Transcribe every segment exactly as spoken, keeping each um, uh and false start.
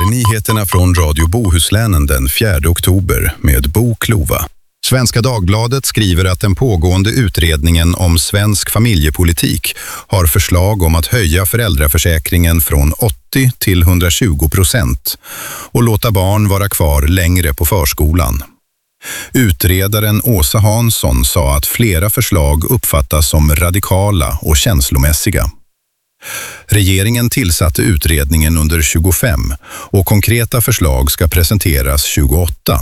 är nyheterna från Radio Bohuslänen den fjärde oktober med Bo Klova. Svenska Dagbladet skriver att den pågående utredningen om svensk familjepolitik har förslag om att höja föräldraförsäkringen från åttio till hundratjugo procent och låta barn vara kvar längre på förskolan. Utredaren Åsa Hansson sa att flera förslag uppfattas som radikala och känslomässiga. Regeringen tillsatte utredningen under tjugofem och konkreta förslag ska presenteras tjugoåtta.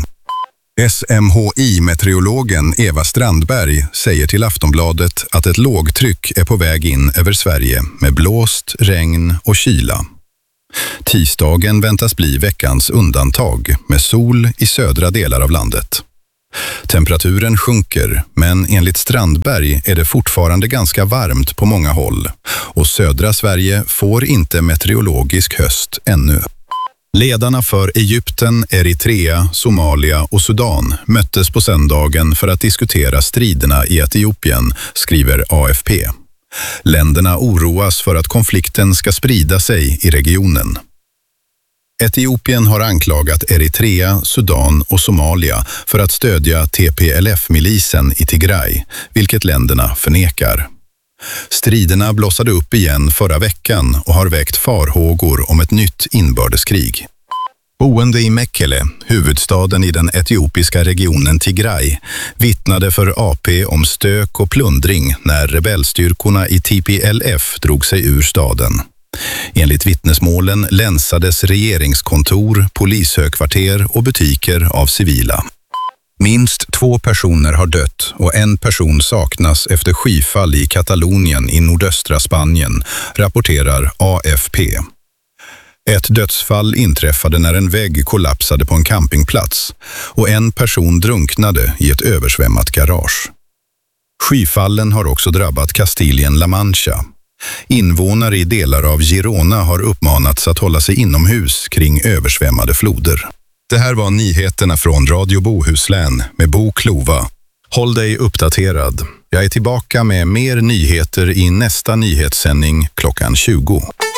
S M H I-meteorologen Eva Strandberg säger till Aftonbladet att ett lågtryck är på väg in över Sverige med blåst, regn och kyla. Tisdagen väntas bli veckans undantag med sol i södra delar av landet. Temperaturen sjunker, men enligt Strandberg är det fortfarande ganska varmt på många håll och södra Sverige får inte meteorologisk höst ännu. Ledarna för Egypten, Eritrea, Somalia och Sudan möttes på söndagen för att diskutera striderna i Etiopien, skriver A F P. Länderna oroas för att konflikten ska sprida sig i regionen. Etiopien har anklagat Eritrea, Sudan och Somalia för att stödja T P L F-milisen i Tigray, vilket länderna förnekar. Striderna blossade upp igen förra veckan och har väckt farhågor om ett nytt inbördeskrig. Boende i Mekele, huvudstaden i den etiopiska regionen Tigray, vittnade för A P om stök och plundring när rebellstyrkorna i T P L F drog sig ur staden. Enligt vittnesmålen länsades regeringskontor, polishögkvarter och butiker av civila. Minst två personer har dött och en person saknas efter skyfall i Katalonien i nordöstra Spanien, rapporterar A F P. Ett dödsfall inträffade när en vägg kollapsade på en campingplats och en person drunknade i ett översvämmat garage. Skyfallen har också drabbat Kastilien-La Mancha. Invånare i delar av Girona har uppmanats att hålla sig inomhus kring översvämmade floder. Det här var nyheterna från Radio Bohuslän med Bo Klova. Håll dig uppdaterad. Jag är tillbaka med mer nyheter i nästa nyhetssändning klockan tjugo.